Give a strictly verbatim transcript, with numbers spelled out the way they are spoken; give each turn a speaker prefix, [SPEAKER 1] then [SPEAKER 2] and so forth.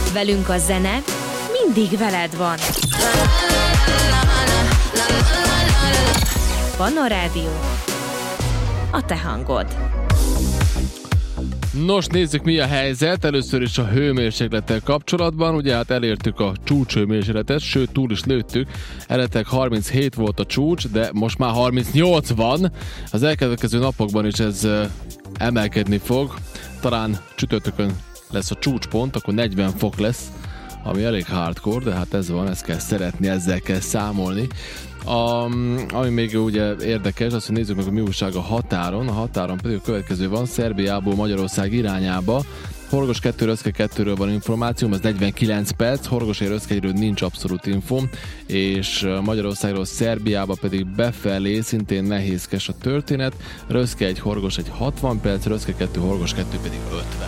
[SPEAKER 1] Velünk a zene mindig veled van. Panna Rádió, a te hangod.
[SPEAKER 2] Nos, nézzük, mi a helyzet. Először is a hőmérséklettel kapcsolatban. Ugye hát elértük a csúcshőmérsékletet, sőt túl is lőttük. Eredetileg harminchét volt a csúcs, de most már harmincnyolc van. Az elkövetkező napokban is ez emelkedni fog. Talán csütörtökön lesz a csúcspont, akkor negyven fok lesz, ami elég hardcore, de hát ez van, ezt kell szeretni, ezzel kell számolni. A, ami még ugye érdekes, azt, hogy nézzük meg, a mi újság a határon. A határon pedig a következő van, Szerbiából Magyarország irányába. Horgos kettő, Röszke kettőről van információm, ez negyvenkilenc perc, Horgos Röszke egyről nincs abszolút infóm, és Magyarországról Szerbiába pedig befelé szintén nehézkes a történet. Röszke egy, Horgos egy hatvan perc, Röszke kettő, Horgos kettő pedig ötven.